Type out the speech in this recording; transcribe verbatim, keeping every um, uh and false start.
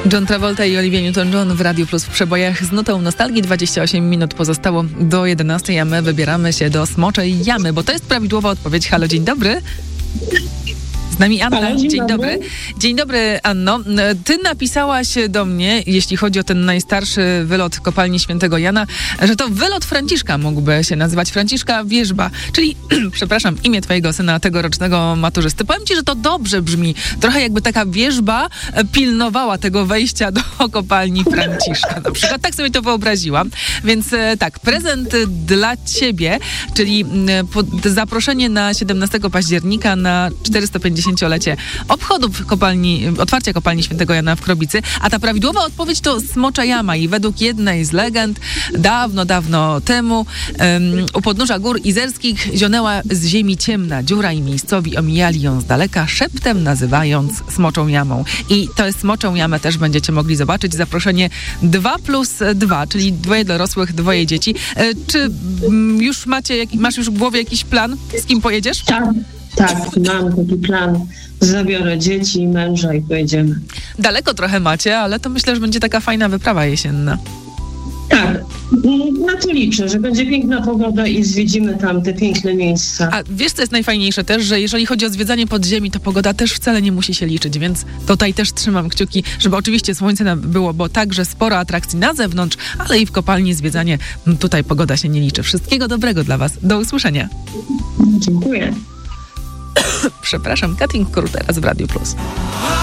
John Travolta i Olivia Newton-John w Radiu Plus w przebojach z nutą nostalgii. dwadzieścia osiem minut pozostało do jedenastej, a my wybieramy się do Smoczej Jamy, bo to jest prawidłowa odpowiedź. Halo, dzień dobry. Z nami Anna. Halo, dzień, dzień dobry. dobry. Dzień dobry, Anno. Ty napisałaś do mnie, jeśli chodzi o ten najstarszy wylot kopalni Świętego Jana, że to wylot Franciszka mógłby się nazywać. Franciszka Wierzba, czyli, przepraszam, imię twojego syna tegorocznego maturzysty. Powiem ci, że to dobrze brzmi. Trochę jakby taka wierzba pilnowała tego wejścia do kopalni Franciszka. Na przykład tak sobie to wyobraziłam. Więc tak, prezent dla ciebie, czyli zaproszenie na siedemnastego października na czterysta pięćdziesięciolecie obchodów kopalni, otwarcia kopalni Świętego Jana w Krobicy, a ta prawidłowa odpowiedź to Smocza Jama i według jednej z legend dawno, dawno temu um, u podnóża gór izerskich zionęła z ziemi ciemna dziura i miejscowi omijali ją z daleka, szeptem nazywając Smoczą Jamą. I to jest Smoczą Jamę też będziecie mogli zobaczyć. Zaproszenie dwa plus dwa, czyli dwoje dorosłych, dwoje dzieci. E, czy m, już macie, masz już w głowie jakiś plan, z kim pojedziesz? Tak, tak, mam taki plan. Zabiorę dzieci i męża i pojedziemy. Daleko trochę macie, ale to myślę, że będzie taka fajna wyprawa jesienna. Tak, na to liczę, że będzie piękna pogoda i zwiedzimy tam te piękne miejsca. A wiesz, co jest najfajniejsze też, że jeżeli chodzi o zwiedzanie podziemi, to pogoda też wcale nie musi się liczyć, więc tutaj też trzymam kciuki, żeby oczywiście słońce było, bo także sporo atrakcji na zewnątrz, ale i w kopalni zwiedzanie, tutaj pogoda się nie liczy. Wszystkiego dobrego dla was. Do usłyszenia. Dziękuję. Przepraszam, Katin Kur teraz w Radiu Plus.